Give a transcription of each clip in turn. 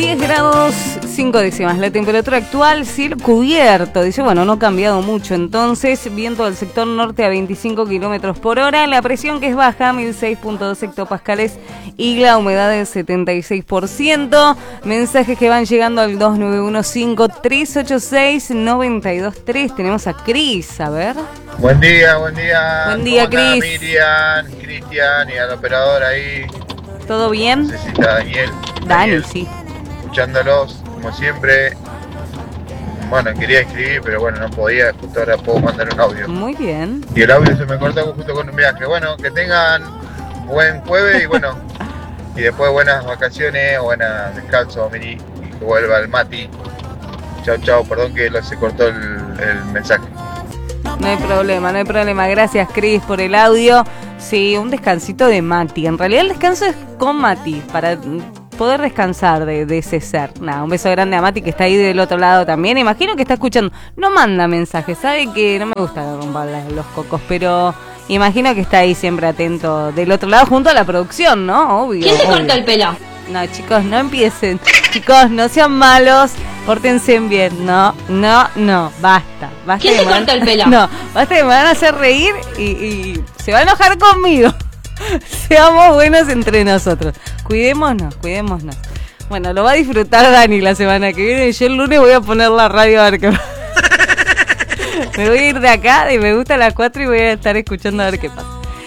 10 grados 5 décimas. La temperatura actual, cielo cubierto. Dice, bueno, no ha cambiado mucho. Entonces, viento del sector norte a 25 kilómetros por hora. La presión que es baja, 1006.2 hectopascales. Y la humedad del 76%. Mensajes que van llegando al 2915-386-923. Tenemos a Cris, a ver. Buen día, buen día. Buen día, Cris. Miriam, Cristian y al operador ahí. ¿Todo bien? Necesita Daniel. Dani, sí. Escuchándolos, como siempre. Bueno, quería escribir, pero bueno, no podía. Justo ahora puedo mandar un audio. Muy bien. Y el audio se me cortó justo con un viaje. Bueno, que tengan buen jueves y bueno. Y después buenas vacaciones, buenas descanso, Miri. Y que vuelva el Mati. Chao, chao. Perdón que se cortó el mensaje. No hay problema, no hay problema. Gracias, Cris, por el audio. Sí, un descansito de Mati. En realidad el descanso es con Mati, para poder descansar de ese ser. Nada, un beso grande a Mati, que está ahí del otro lado también. Imagino que está escuchando. No manda mensajes, sabe que no me gusta romper los cocos, pero imagino que está ahí siempre atento del otro lado junto a la producción, ¿no? Obvio. ¿Quién se corta el pelo? No, chicos, no empiecen. Chicos, no sean malos. Pórtense bien. No. Basta. ¿Quién se corta el pelo? No, basta que me van a hacer reír y se va a enojar conmigo. Seamos buenos entre nosotros. Cuidémonos. Bueno, lo va a disfrutar Dani la semana que viene. Yo el lunes voy a poner la radio a ver qué pasa. Me voy a ir de acá y me gusta a las 4 y voy a estar escuchando a ver qué pasa.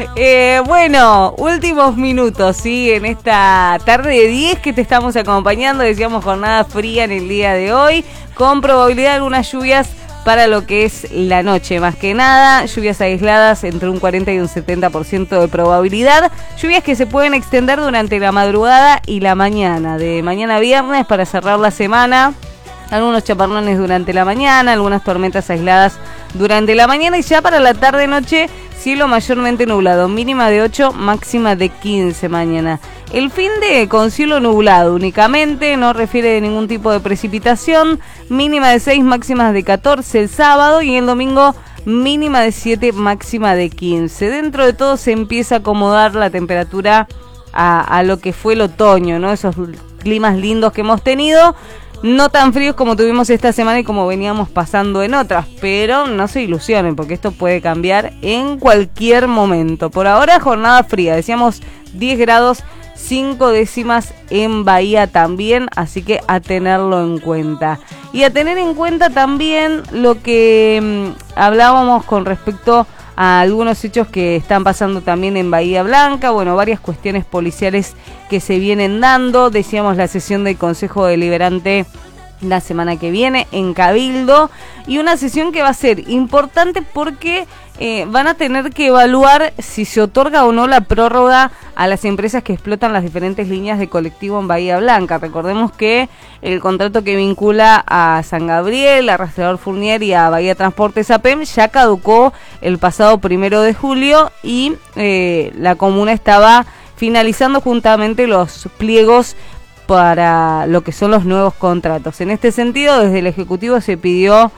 Bueno, últimos minutos, ¿sí? En esta tarde de 10 que te estamos acompañando. Decíamos jornada fría en el día de hoy, con probabilidad de algunas lluvias para lo que es la noche, más que nada, lluvias aisladas entre un 40 y un 70% de probabilidad, lluvias que se pueden extender durante la madrugada y la mañana, de mañana a viernes para cerrar la semana. Algunos chaparrones durante la mañana, algunas tormentas aisladas durante la mañana y ya para la tarde-noche, cielo mayormente nublado, mínima de 8, máxima de 15 mañana. El fin de con cielo nublado únicamente, no refiere de ningún tipo de precipitación, mínima de 6, máximas de 14 el sábado y el domingo mínima de 7, máxima de 15. Dentro de todo se empieza a acomodar la temperatura a lo que fue el otoño, ¿no? Esos climas lindos que hemos tenido. No tan fríos como tuvimos esta semana y como veníamos pasando en otras, pero no se ilusionen porque esto puede cambiar en cualquier momento. Por ahora jornada fría, decíamos 10 grados 5 décimas en Bahía también, así que a tenerlo en cuenta. Y a tener en cuenta también lo que hablábamos con respecto a algunos hechos que están pasando también en Bahía Blanca, bueno, varias cuestiones policiales que se vienen dando, decíamos la sesión del Consejo Deliberante la semana que viene en Cabildo, y una sesión que va a ser importante porque van a tener que evaluar si se otorga o no la prórroga a las empresas que explotan las diferentes líneas de colectivo en Bahía Blanca. Recordemos que el contrato que vincula a San Gabriel, a Rastreador Fournier y a Bahía Transportes APEM ya caducó el pasado 1 de julio y la comuna estaba finalizando juntamente los pliegos para lo que son los nuevos contratos. En este sentido, desde el Ejecutivo se pidió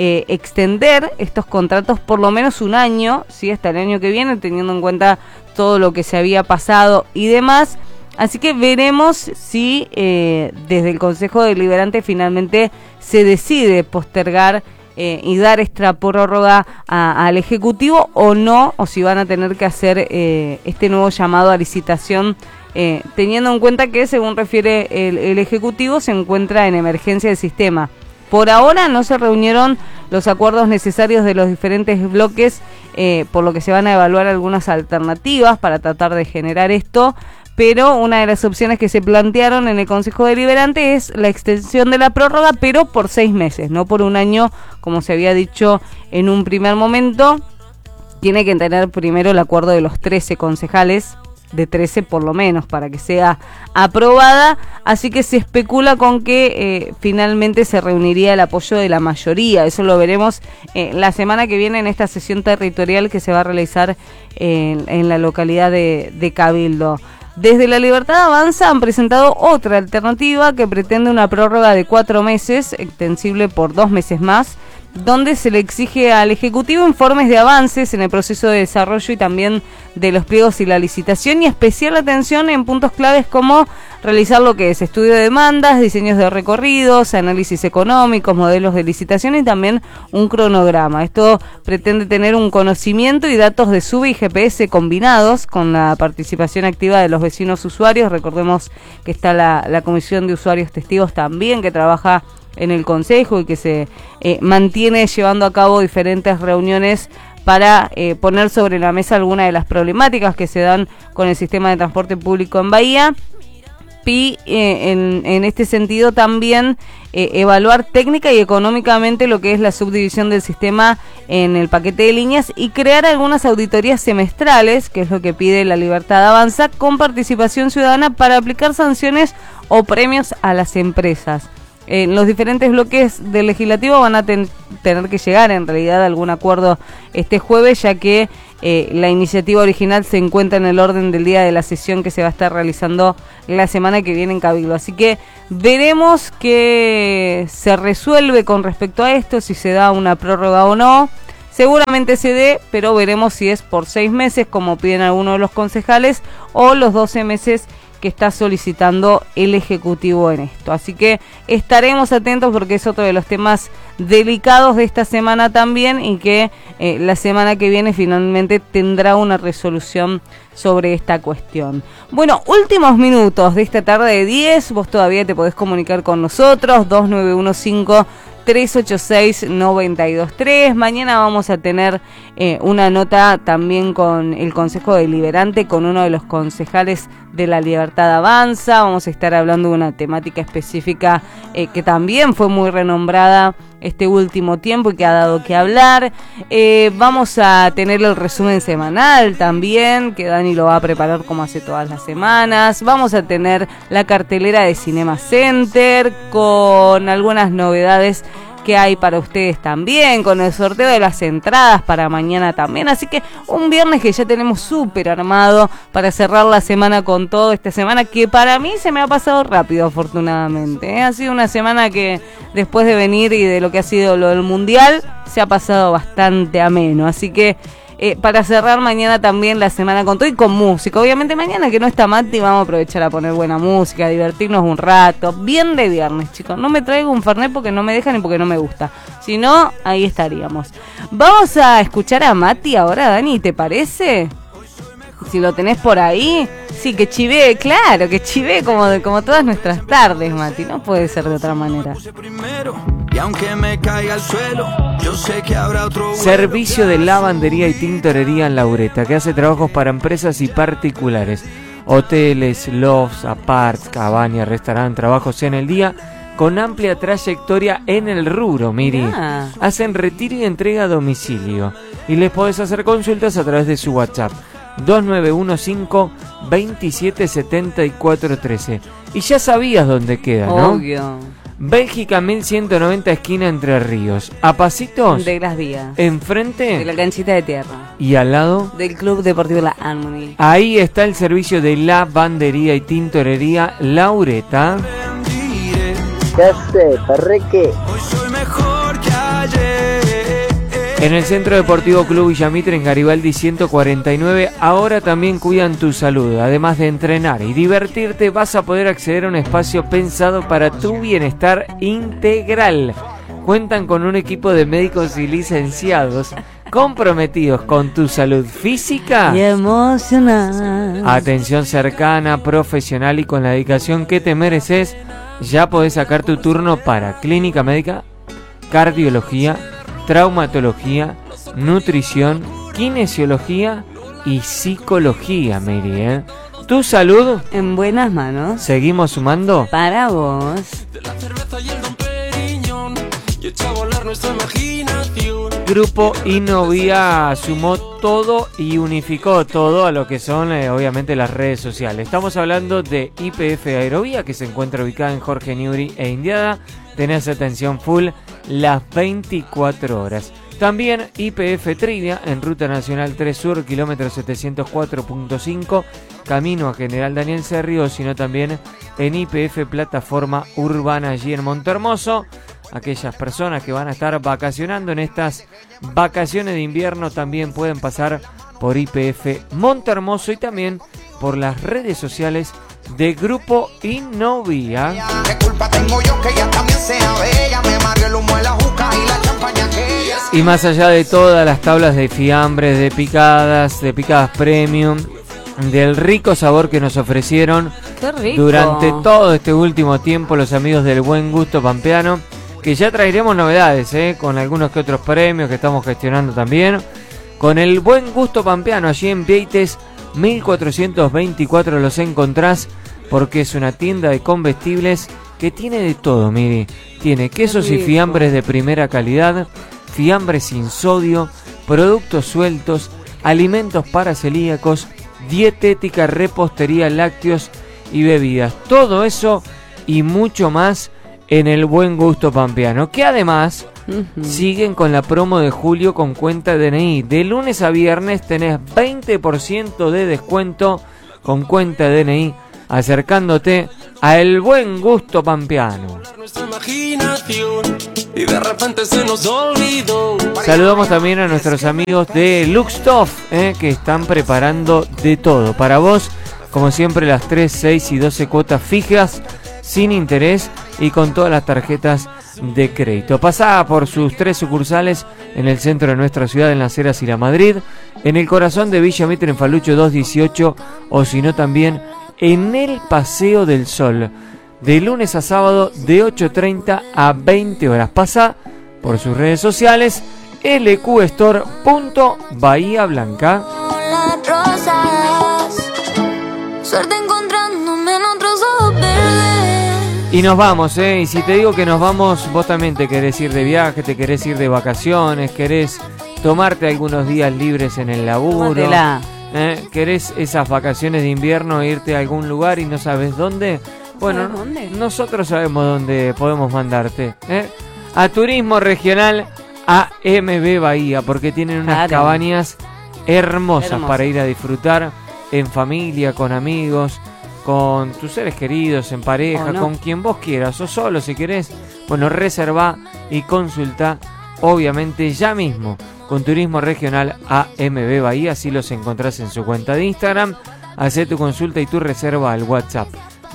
extender estos contratos por lo menos un año, ¿sí? Hasta el año que viene, teniendo en cuenta todo lo que se había pasado y demás. Así que veremos si desde el Consejo Deliberante finalmente se decide postergar y dar esta prórroga al Ejecutivo o no, o si van a tener que hacer este nuevo llamado a licitación, teniendo en cuenta que, según refiere el Ejecutivo, se encuentra en emergencia del sistema. Por ahora no se reunieron los acuerdos necesarios de los diferentes bloques, por lo que se van a evaluar algunas alternativas para tratar de generar esto, pero una de las opciones que se plantearon en el Consejo Deliberante es la extensión de la prórroga, pero por 6 meses, no por un año, como se había dicho en un primer momento. Tiene que tener primero el acuerdo de los 13 concejales, de 13 por lo menos, para que sea aprobada, así que se especula con que finalmente se reuniría el apoyo de la mayoría. Eso lo veremos la semana que viene en esta sesión territorial que se va a realizar en la localidad de Cabildo. Desde La Libertad Avanza han presentado otra alternativa que pretende una prórroga de 4 meses, extensible por 2 meses más, donde se le exige al Ejecutivo informes de avances en el proceso de desarrollo y también de los pliegos y la licitación, y especial atención en puntos claves como realizar lo que es estudio de demandas, diseños de recorridos, análisis económicos, modelos de licitación y también un cronograma. Esto pretende tener un conocimiento y datos de SUBE y GPS combinados con la participación activa de los vecinos usuarios. Recordemos que está la Comisión de Usuarios Testigos también, que trabaja en el Consejo y que se mantiene llevando a cabo diferentes reuniones para poner sobre la mesa algunas de las problemáticas que se dan con el sistema de transporte público en Bahía. Y en este sentido también evaluar técnica y económicamente lo que es la subdivisión del sistema en el paquete de líneas y crear algunas auditorías semestrales, que es lo que pide La Libertad Avanza, con participación ciudadana para aplicar sanciones o premios a las empresas. Los diferentes bloques del legislativo van a tener que llegar en realidad a algún acuerdo este jueves, ya que la iniciativa original se encuentra en el orden del día de la sesión que se va a estar realizando la semana que viene en Cabildo. Así que veremos qué se resuelve con respecto a esto, si se da una prórroga o no. Seguramente se dé, pero veremos si es por 6 meses, como piden algunos de los concejales, o los 12 meses que está solicitando el Ejecutivo en esto. Así que estaremos atentos porque es otro de los temas delicados de esta semana también, y que la semana que viene finalmente tendrá una resolución sobre esta cuestión. Bueno, últimos minutos de esta tarde de 10, vos todavía te podés comunicar con nosotros, 2915-386-923. Mañana vamos a tener una nota también con el Consejo Deliberante, con uno de los concejales de La Libertad Avanza. Vamos a estar hablando de una temática específica que también fue muy renombrada este último tiempo y que ha dado que hablar. Vamos a tener el resumen semanal también, que Dani lo va a preparar como hace todas las semanas. Vamos a tener la cartelera de Cinema Center con algunas novedades que hay para ustedes también, con el sorteo de las entradas para mañana también. Así que un viernes que ya tenemos súper armado para cerrar la semana con todo. Esta semana que para mí se me ha pasado rápido, afortunadamente. Ha sido una semana que después de venir y de lo que ha sido lo del Mundial, se ha pasado bastante ameno. Así que para cerrar mañana también la semana con todo y con música. Obviamente mañana que no está Mati, vamos a aprovechar a poner buena música, a divertirnos un rato. Bien de viernes, chicos. No me traigo un Fernet porque no me dejan y porque no me gusta. Si no, ahí estaríamos. Vamos a escuchar a Mati ahora, Dani, ¿te parece? Si lo tenés por ahí. Sí, que chivee, claro, que chivee como todas nuestras tardes, Mati. No puede ser de otra manera. Y aunque me caiga al suelo, yo sé que habrá otro. Servicio de lavandería y tintorería en Laureta, que hace trabajos para empresas y particulares. Hoteles, lofts, aparts, cabañas, restaurantes, trabajos en el día, con amplia trayectoria en el rubro, Miri. Hacen retiro y entrega a domicilio. Y les podés hacer consultas a través de su WhatsApp. 2915-277413. Y ya sabías dónde queda, ¿no? Obvio. Bélgica 1190, esquina Entre Ríos. A pasitos de las vías, enfrente de la canchita de tierra y al lado del Club Deportivo La Harmony. Ahí está el servicio de lavandería y tintorería Laureta. ¿Qué hace, perreque? Hoy soy mejor que ayer. En el Centro Deportivo Club Villamitre, en Garibaldi 149, ahora también cuidan tu salud. Además de entrenar y divertirte, vas a poder acceder a un espacio pensado para tu bienestar integral. Cuentan con un equipo de médicos y licenciados comprometidos con tu salud física y emocional. Atención cercana, profesional y con la dedicación que te mereces. Ya podés sacar tu turno para clínica médica, cardiología, traumatología, nutrición, kinesiología y psicología, Mary, Tu salud en buenas manos. Seguimos sumando para vos. De la cerveza y el Don Periñón, y echa a volar nuestra imaginación. Grupo Innovia sumó todo y unificó todo a lo que son obviamente las redes sociales. Estamos hablando de YPF Aerovía, que se encuentra ubicada en Jorge Newbery e Indiada. Tenés atención full las 24 horas. También YPF Trivia en Ruta Nacional 3 Sur, kilómetro 704.5, camino a General Daniel Cerrio, sino también en YPF Plataforma Urbana allí en Montehermoso. aquellas personas que van a estar vacacionando en estas vacaciones de invierno también pueden pasar por YPF Montehermoso y también por las redes sociales de Grupo Innovia. ¿Qué culpa tengo yo que ella también sea bella? Me mareó el humo de la juca y la champaña que ella. Y más allá de todas las tablas de fiambres, de picadas premium, del rico sabor que nos ofrecieron Qué rico. durante todo este último tiempo los amigos del Buen Gusto Pampeano, que ya traeremos novedades, con algunos que otros premios que estamos gestionando también, con el Buen Gusto Pampeano allí en Vieites 1424 los encontrás, porque es una tienda de comestibles que tiene de todo, mire, tiene quesos y fiambres de primera calidad, fiambres sin sodio, productos sueltos, alimentos para celíacos, dietética, repostería, lácteos y bebidas. Todo eso y mucho más en el Buen Gusto Pampeano, que además siguen con la promo de julio con cuenta DNI. De lunes a viernes tenés 20% de descuento con cuenta DNI, acercándote a el Buen Gusto Pampeano. Nuestra imaginación y de repente se nos olvidó. Saludamos también a nuestros amigos de Luxtoff, que están preparando de todo para vos, como siempre, las 3, 6 y 12 cuotas fijas sin interés y con todas las tarjetas de crédito. Pasá por sus 3 sucursales en el centro de nuestra ciudad, en Las Heras y La Madrid, en el corazón de Villa Mitre en Falucho 218, o si no también en el Paseo del Sol, de lunes a sábado de 8:30 a 20 horas. Pasá por sus redes sociales, lqstore.bahía Blanca. Las rosas, suerte encontrándome en otros ojos verdes. Y nos vamos, y si te digo que nos vamos, vos también te querés ir de viaje, te querés ir de vacaciones, querés tomarte algunos días libres en el laburo, querés esas vacaciones de invierno, irte a algún lugar y no sabes dónde. Bueno, ¿dónde? Nosotros sabemos dónde podemos mandarte, a Turismo Regional AMB Bahía, porque tienen unas cabañas hermosas para ir a disfrutar en familia, con amigos, con tus seres queridos, en pareja, con quien vos quieras, o solo si querés. Bueno, reservá y consulta, obviamente, ya mismo con Turismo Regional AMB Bahía, así los encontrás en su cuenta de Instagram. Hacé tu consulta y tu reserva al WhatsApp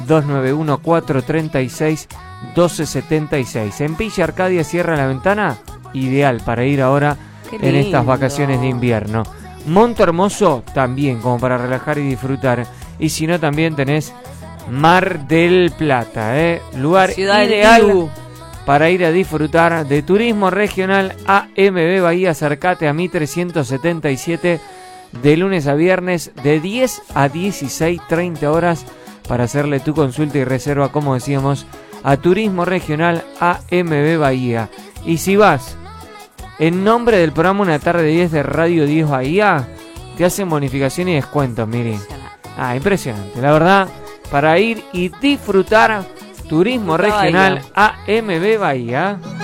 291-436-1276. En Villa Arcadia, Sierra La Ventana, ideal para ir ahora en estas vacaciones de invierno. Montehermoso también, como para relajar y disfrutar. Y si no, también tenés Mar del Plata, lugar Ciudad ideal para ir a disfrutar de Turismo Regional AMB Bahía. Acércate a Mi 377 de lunes a viernes de 10 a 16:30 horas para hacerle tu consulta y reserva, como decíamos, a Turismo Regional AMB Bahía. Y si vas en nombre del programa Una Tarde de 10 de Radio 10 Bahía, te hacen bonificación y descuentos, mire. Impresionante, la verdad, para ir y disfrutar Turismo Regional AMB Bahía.